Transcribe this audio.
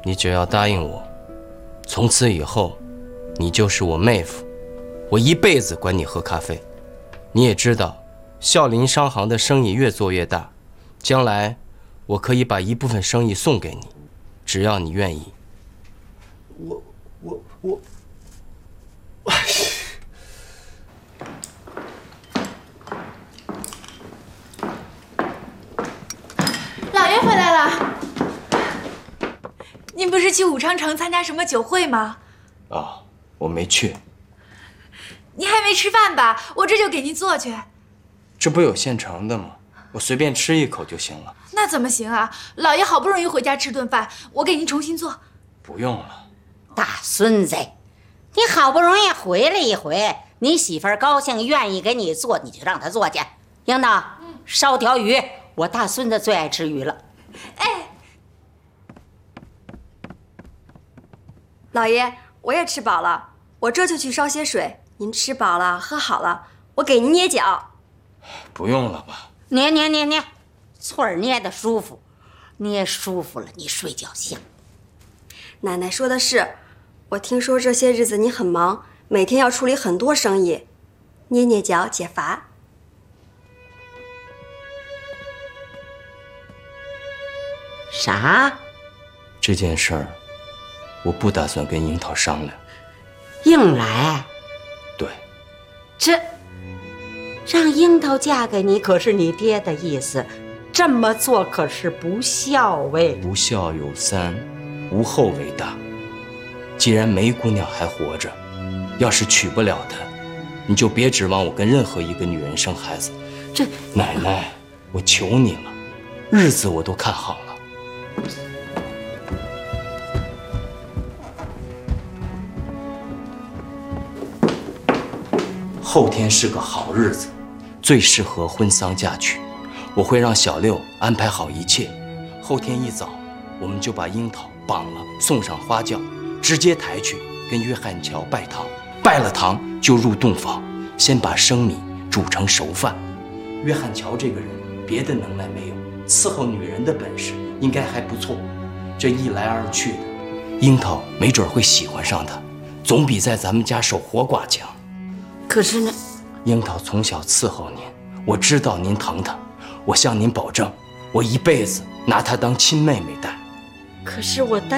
你只要答应我，从此以后，你就是我妹夫，我一辈子管你喝咖啡。你也知道，孝林商行的生意越做越大，将来我可以把一部分生意送给你，只要你愿意。 我， 老爷回来了。您不是去武昌城参加什么酒会吗？ 啊，我没去。 您还没吃饭吧？我这就给您做去。 这不有现成的吗？我随便吃一口就行了。 那怎么行啊？老爷好不容易回家吃顿饭，我给您重新做。 不用了。 大孙子，你好不容易回来一回，你媳妇儿高兴愿意给你做，你就让她做去。英子，烧条鱼，我大孙子最爱吃鱼了。 哎， 老爷，我也吃饱了，我这就去烧些水。您吃饱了，喝好了，我给您捏脚。 不用了吧？ 捏，翠儿捏的舒服，捏舒服了你睡觉香。 奶奶说的是，我听说这些日子你很忙，每天要处理很多生意，捏捏脚解乏。 啥？ 这件事儿，我不打算跟樱桃商量。 硬来？ 对。 这让樱桃嫁给你，可是你爹的意思，这么做可是不孝喂。 不孝有三，无后为大。既然梅姑娘还活着，要是娶不了她，你就别指望我跟任何一个女人生孩子。 这奶奶，我求你了，日子我都看好了。后天是个好日子，最适合婚丧嫁娶。我会让小六安排好一切。后天一早，我们就把樱桃绑了，送上花轿，直接抬去跟约翰乔拜堂。拜了堂就入洞房，先把生米煮成熟饭。约翰乔这个人别的能耐没有，伺候女人的本事应该还不错。这一来二去的，樱桃没准会喜欢上他，总比在咱们家守活寡强。 可是呢， 樱桃从小伺候您，我知道您疼她，我向您保证，我一辈子拿她当亲妹妹待。 可是我担